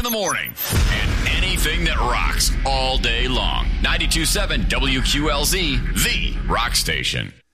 the morning. And anything that rocks all day long. 92.7 WQLZ, the rock station.